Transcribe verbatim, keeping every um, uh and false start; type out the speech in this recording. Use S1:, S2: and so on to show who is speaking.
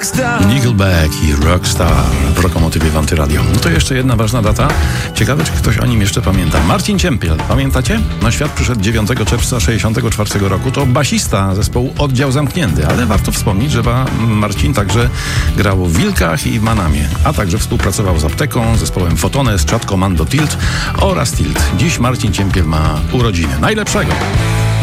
S1: rockstar.
S2: Nickelback i Rockstar w Lokomotywie w Antyradio. No to jeszcze jedna ważna data. Ciekawe, czy ktoś o nim jeszcze pamięta. Marcin Ciempiel, pamiętacie? Na świat przyszedł dziewiątego czerwca sześćdziesiątego czwartego roku. To basista zespołu Oddział Zamknięty, ale warto wspomnieć, że Marcin także grał w Wilkach i w Manamie, a także współpracował z Apteką, zespołem Fotones, Chat Commando Tilt oraz Tilt. Dziś Marcin Ciempiel ma urodziny. Najlepszego!